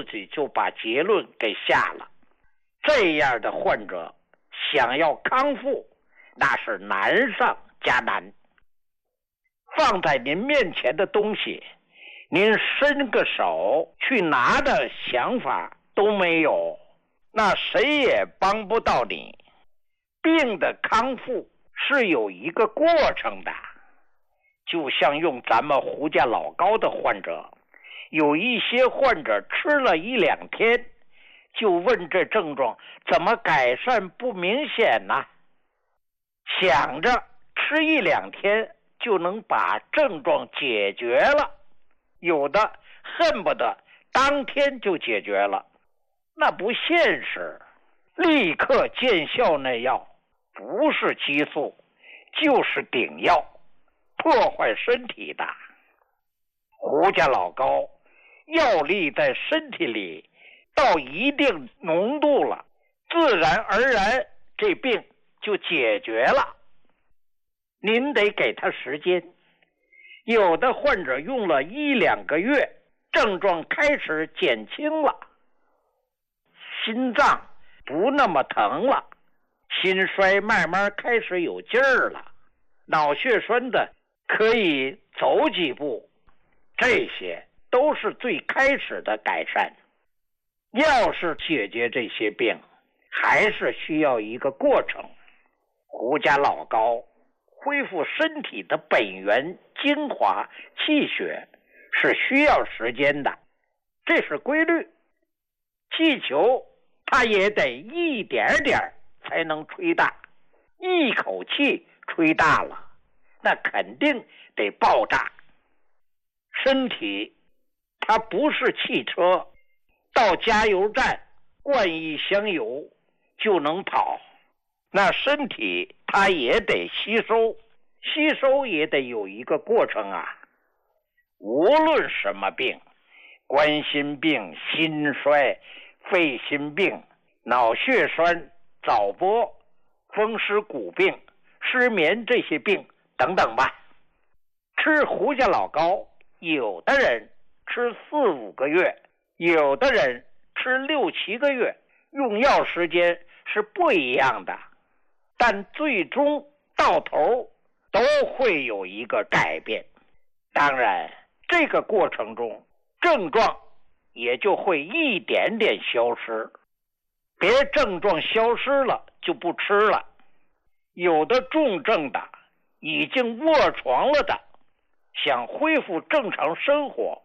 自己就把结论给下了。这样的患者想要康复，那是难上加难。放在您面前的东西，您伸个手去拿的想法都没有，那谁也帮不到你。病的康复是有一个过程的，就像用咱们胡家老高的患者，有一些患者吃了1-2天，就问这症状怎么改善不明显呢？想着吃1-2天就能把症状解决了，有的恨不得当天就解决了，那不现实。立刻见效那药不是激素就是顶药，破坏身体的。胡家老高药力在身体里到一定浓度了，自然而然这病就解决了。您得给他时间，有的患者用了1-2个月，症状开始减轻了，心脏不那么疼了，心衰慢慢开始有劲儿了，脑血栓的可以走几步，这些都是最开始的改善。要是解决这些病，还是需要一个过程。胡家老高恢复身体的本源精华气血是需要时间的，这是规律。气球它也得一点点才能吹大，一口气吹大了，那肯定得爆炸。身体它不是汽车，到加油站灌一箱油就能跑，那身体它也得吸收，吸收也得有一个过程啊。无论什么病，冠心病、心衰、肺心病、脑血栓、早搏、风湿骨病、失眠这些病等等吧，吃胡家老高，有的人吃4-5个月，有的人吃6-7个月，用药时间是不一样的，但最终到头都会有一个改变。当然这个过程中症状也就会一点点消失，别症状消失了就不吃了。有的重症的已经卧床了的，想恢复正常生活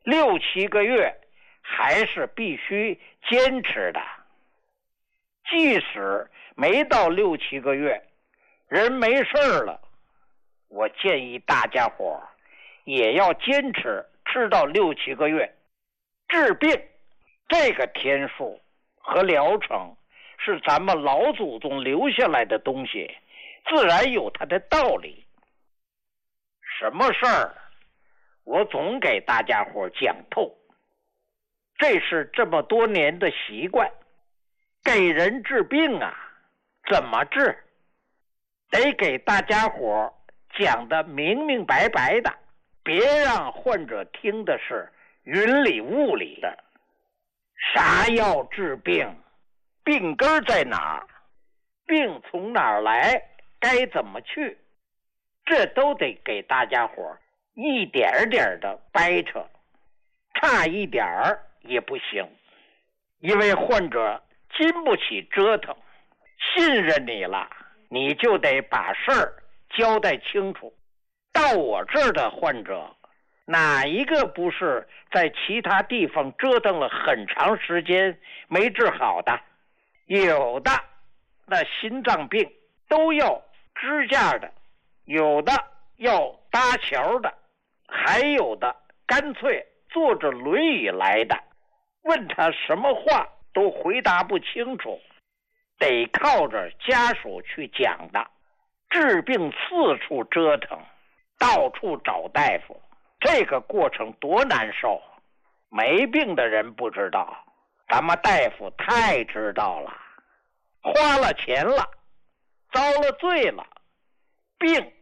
6-7个月还是必须坚持的。即使没到6-7个月，人没事了，我建议大家伙也要坚持吃到6-7个月。治病这个天数和疗程是咱们老祖宗留下来的东西，自然有它的道理。什么事儿我总给大家伙讲透，这是这么多年的习惯。给人治病啊，怎么治？得给大家伙讲得明明白白的，别让患者听的是云里雾里的。啥药治病？病根在哪儿？病从哪儿来？该怎么去？这都得给大家伙一点点的掰扯，差一点儿也不行。因为患者经不起折腾，信任你了，你就得把事儿交代清楚。到我这儿的患者，哪一个不是在其他地方折腾了很长时间没治好的？有的那心脏病都要支架的，有的要搭桥的，还有的干脆坐着轮椅来的，问他什么话都回答不清楚，得靠着家属去讲的。治病四处折腾，到处找大夫，这个过程多难受。没病的人不知道，咱们大夫太知道了。花了钱了，遭了罪了，病